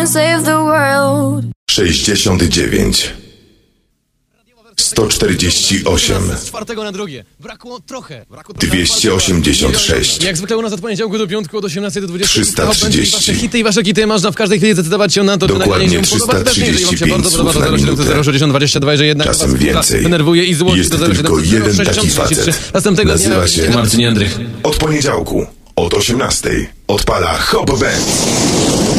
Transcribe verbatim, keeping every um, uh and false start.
Save the world. sześćdziesiąt dziewięć. sto czterdzieści osiem. Z czwartego na drugie. Brakło trochę. Brakło dwieście osiemdziesiąt sześć. Jak zwykle u nas od poniedziałku do piątku od osiemnastej do dwudziestej. trzysta trzydzieści. Wasze hity i wasze hity można w każdej chwili zdecydować się na to, czy Dokładnie nagranie się podoba. trzysta Jeżeli wam się trzydzieści bardzo pięć podoba, słów to na zero siedem minutę. zero sześćdziesiąt dwadzieścia dwa, że jednak Czasem was więcej. denerwuje i złości. Jest do zero siedem tylko jeden taki sześćdziesiąt trzydzieści trzy. facet. Następnego Nazywa dnia się Marcin Jędrych. Od poniedziałku od osiemnastej odpala Hop Band.